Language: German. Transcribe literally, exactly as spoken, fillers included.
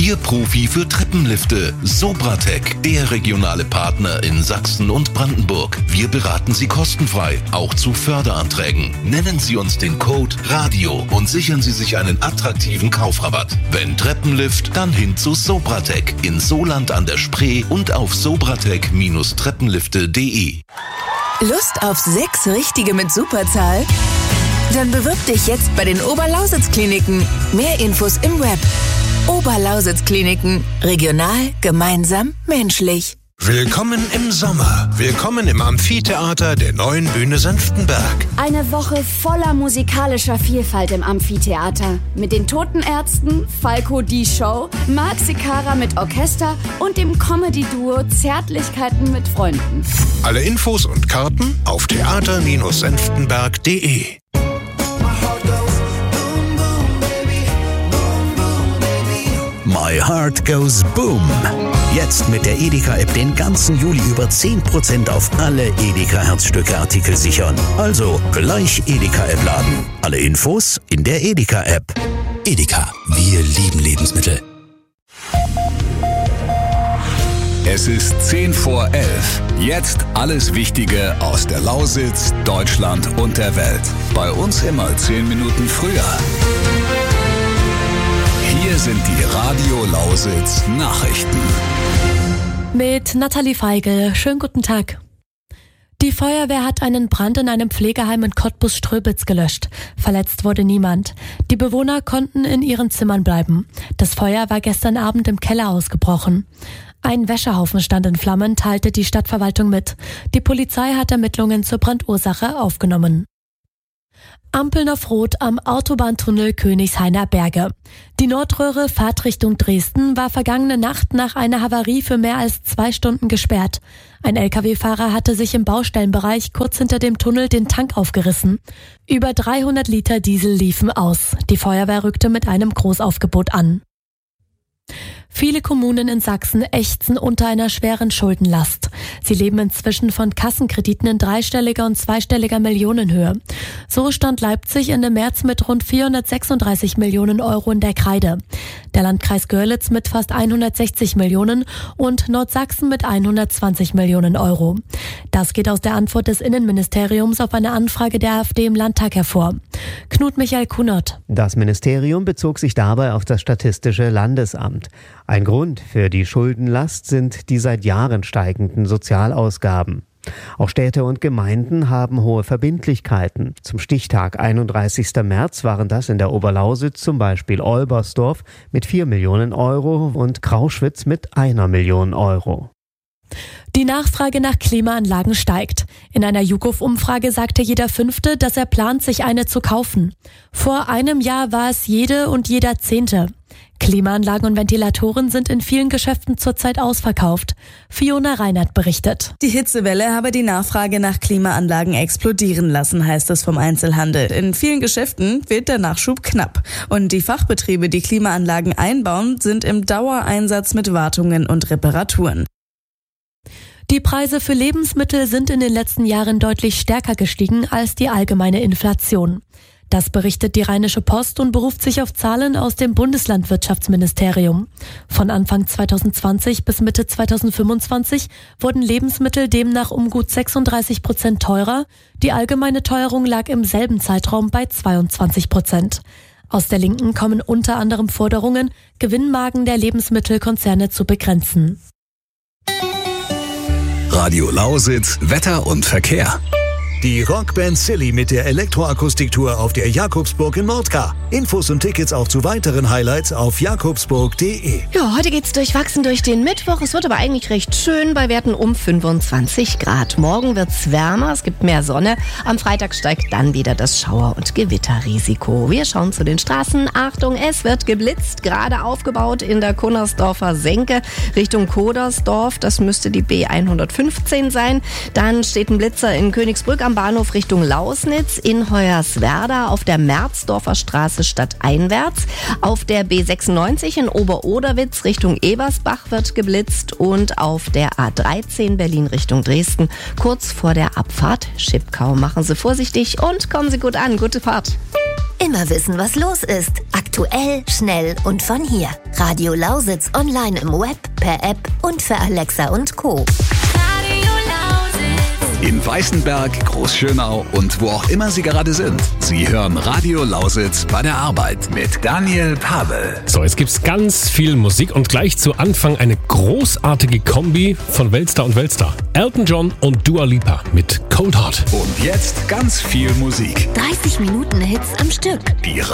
Ihr Profi für Treppenlifte. Sobratec, der regionale Partner in Sachsen und Brandenburg. Wir beraten Sie kostenfrei, auch zu Förderanträgen. Nennen Sie uns den Code RADIO und sichern Sie sich einen attraktiven Kaufrabatt. Wenn Treppenlift, dann hin zu Sobratec in Soland an der Spree und auf sobratec Bindestrich treppenlifte punkt de. Lust auf sechs Richtige mit Superzahl? Dann bewirb dich jetzt bei den Oberlausitz-Kliniken. Mehr Infos im Web. Oberlausitz-Kliniken. Regional, gemeinsam, menschlich. Willkommen im Sommer. Willkommen im Amphitheater der neuen Bühne Senftenberg. Eine Woche voller musikalischer Vielfalt im Amphitheater. Mit den Toten Ärzten, Falco die Show, Marc Sikara mit Orchester und dem Comedy-Duo Zärtlichkeiten mit Freunden. Alle Infos und Karten auf theater Bindestrich senftenberg punkt de. My Heart Goes Boom. Jetzt mit der Edeka-App den ganzen Juli über zehn Prozent auf alle Edeka-Herzstücke-Artikel sichern. Also gleich Edeka-App laden. Alle Infos in der Edeka-App. Edeka, wir lieben Lebensmittel. Es ist zehn vor elf. Jetzt alles Wichtige aus der Lausitz, Deutschland und der Welt. Bei uns immer zehn Minuten früher. Hier sind die Radio Lausitz Nachrichten. Mit Nathalie Feigl. Schönen guten Tag. Die Feuerwehr hat einen Brand in einem Pflegeheim in Cottbus-Ströbitz gelöscht. Verletzt wurde niemand. Die Bewohner konnten in ihren Zimmern bleiben. Das Feuer war gestern Abend im Keller ausgebrochen. Ein Wäschehaufen stand in Flammen, teilte die Stadtverwaltung mit. Die Polizei hat Ermittlungen zur Brandursache aufgenommen. Ampeln auf Rot am Autobahntunnel Königshainer Berge. Die Nordröhre Fahrtrichtung Dresden war vergangene Nacht nach einer Havarie für mehr als zwei Stunden gesperrt. Ein L K W-Fahrer hatte sich im Baustellenbereich kurz hinter dem Tunnel den Tank aufgerissen. Über dreihundert Liter Diesel liefen aus. Die Feuerwehr rückte mit einem Großaufgebot an. Viele Kommunen in Sachsen ächzen unter einer schweren Schuldenlast. Sie leben inzwischen von Kassenkrediten in dreistelliger und zweistelliger Millionenhöhe. So stand Leipzig Ende März mit rund vierhundertsechsunddreißig Millionen Euro in der Kreide. Der Landkreis Görlitz mit fast hundertsechzig Millionen und Nordsachsen mit hundertzwanzig Millionen Euro. Das geht aus der Antwort des Innenministeriums auf eine Anfrage der AfD im Landtag hervor. Knut Michael Kunert. Das Ministerium bezog sich dabei auf das Statistische Landesamt. Ein Grund für die Schuldenlast sind die seit Jahren steigenden Sozialausgaben. Auch Städte und Gemeinden haben hohe Verbindlichkeiten. Zum Stichtag einunddreißigsten März waren das in der Oberlausitz zum Beispiel Olbersdorf mit vier Millionen Euro und Krauschwitz mit einer Million Euro. Die Nachfrage nach Klimaanlagen steigt. In einer YouGov-Umfrage sagte jeder Fünfte, dass er plant, sich eine zu kaufen. Vor einem Jahr war es jede und jeder Zehnte. Klimaanlagen und Ventilatoren sind in vielen Geschäften zurzeit ausverkauft. Fiona Reinhardt berichtet. Die Hitzewelle habe die Nachfrage nach Klimaanlagen explodieren lassen, heißt es vom Einzelhandel. In vielen Geschäften wird der Nachschub knapp. Und die Fachbetriebe, die Klimaanlagen einbauen, sind im Dauereinsatz mit Wartungen und Reparaturen. Die Preise für Lebensmittel sind in den letzten Jahren deutlich stärker gestiegen als die allgemeine Inflation. Das berichtet die Rheinische Post und beruft sich auf Zahlen aus dem Bundeslandwirtschaftsministerium. Von Anfang zweitausendzwanzig bis Mitte zweitausendfünfundzwanzig wurden Lebensmittel demnach um gut sechsunddreißig Prozent teurer. Die allgemeine Teuerung lag im selben Zeitraum bei zweiundzwanzig Prozent. Aus der Linken kommen unter anderem Forderungen, Gewinnmargen der Lebensmittelkonzerne zu begrenzen. Radio Lausitz, Wetter und Verkehr. Die Rockband Silly mit der Elektroakustiktour auf der Jakobsburg in Mordka. Infos und Tickets auch zu weiteren Highlights auf jakobsburg punkt de. Ja, heute geht's durchwachsen durch den Mittwoch. Es wird aber eigentlich recht schön bei Werten um fünfundzwanzig Grad. Morgen wird's wärmer, es gibt mehr Sonne. Am Freitag steigt dann wieder das Schauer- und Gewitterrisiko. Wir schauen zu den Straßen. Achtung, es wird geblitzt, gerade aufgebaut in der Kunnersdorfer Senke Richtung Kodersdorf. Das müsste die B hundertfünfzehn sein. Dann steht ein Blitzer in Königsbrück am Bahnhof Richtung Lausnitz, in Hoyerswerda auf der Merzdorfer Straße stadteinwärts. Auf der B sechsundneunzig in Oberoderwitz Richtung Ebersbach wird geblitzt und auf der A dreizehn Berlin Richtung Dresden kurz vor der Abfahrt Schipkau. Machen Sie vorsichtig und kommen Sie gut an. Gute Fahrt. Immer wissen, was los ist. Aktuell, schnell und von hier. Radio Lausitz online im Web, per App und für Alexa und Co. In Weißenberg, Großschönau und wo auch immer Sie gerade sind. Sie hören Radio Lausitz bei der Arbeit mit Daniel Pavel. So, jetzt gibt's ganz viel Musik und gleich zu Anfang eine großartige Kombi von Weltstar und Weltstar. Elton John und Dua Lipa mit Cold Heart. Und jetzt ganz viel Musik. dreißig Minuten Hits am Stück. Die